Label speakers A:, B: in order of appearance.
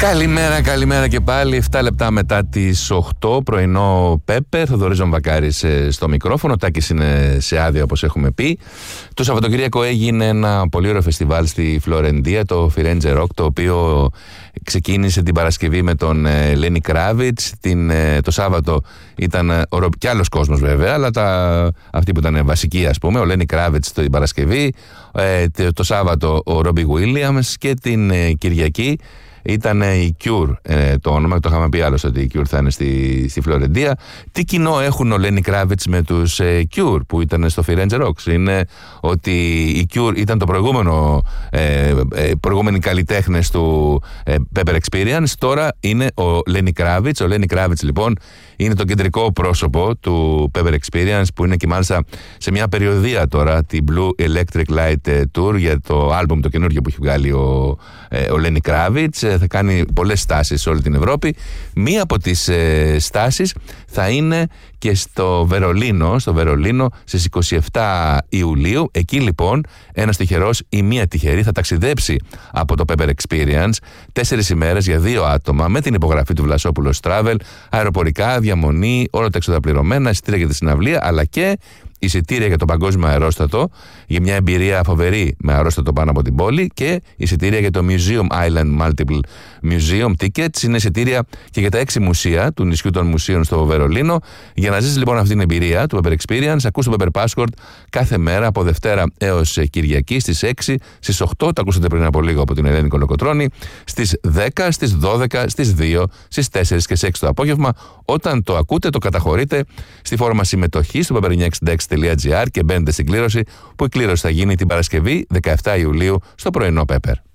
A: Καλημέρα και πάλι. 7 λεπτά μετά τις 8, πρωινό Πέπερ. Θοδωρής Βακάρης στο μικρόφωνο. Τάκης είναι σε άδεια, όπως έχουμε πει. Το Σαββατοκύριακο έγινε ένα πολύ ωραίο φεστιβάλ στη Φλωρεντία, το Firenze Rock, το οποίο ξεκίνησε την Παρασκευή με τον Lenny Kravitz. Το Σάββατο ήταν κι άλλος κόσμος βέβαια, αλλά αυτοί που ήταν βασικοί, ας πούμε, ο Lenny Kravitz την Παρασκευή, το Σάββατο ο Robbie Williams και την Κυριακή ήταν η Cure, το όνομα, το είχαμε πει άλλωστε ότι η Cure θα είναι στη Φλωρεντία. Τι κοινό έχουν ο Lenny Kravitz με τους Cure που ήταν στο Firenze Rocks? Είναι ότι η Cure ήταν το προηγούμενοι καλλιτέχνες του Pepper Experience. Τώρα είναι ο Lenny Kravitz. Ο Lenny Kravitz λοιπόν είναι το κεντρικό πρόσωπο του Pepper Experience, που είναι και μάλιστα σε μια περιοδία τώρα, την Blue Electric Light Tour, για το άλμπουμ το καινούργιο που έχει βγάλει ο Lenny Kravitz. Θα κάνει πολλές στάσεις σε όλη την Ευρώπη. Μία από τις στάσεις θα είναι και στο Βερολίνο στις 27 Ιουλίου. Εκεί λοιπόν ένας τυχερός ή μία τυχερή θα ταξιδέψει από το Pepper Experience 4 ημέρες για 2 άτομα, με την υπογραφή του Βλασόπουλος Travel, αεροπορικά, διαμονή, όλα τα έξοδα πληρωμένα, εισιτήρια για τη συναυλία, αλλά και εισιτήρια για το παγκόσμιο αερόστατο, για μια εμπειρία φοβερή με αερόστατο πάνω από την πόλη, και εισιτήρια για το Museum Island Multiple Museum Tickets. Είναι εισιτήρια και για τα 6 μουσεία του νησιού των μουσείων στο Βερολίνο. Για να ζήσεις λοιπόν αυτή την εμπειρία του Pepper Experience, ακούς το Pepper Passport κάθε μέρα από Δευτέρα έως Κυριακή στις 6, στις 8, το ακούσατε πριν από λίγο από την Ελένη Κολοκοτρώνη, στις 10, στις 12, στις 2, στις 4 και στις 6 το απόγευμα. Όταν το ακούτε, το καταχωρείτε στη φόρμα συμμετοχή στο pepper966.gr και μπαίνετε στην κλήρωση, που η κλήρωση θα γίνει την Παρασκευή 17 Ιουλίου στο πρωινό Pepper.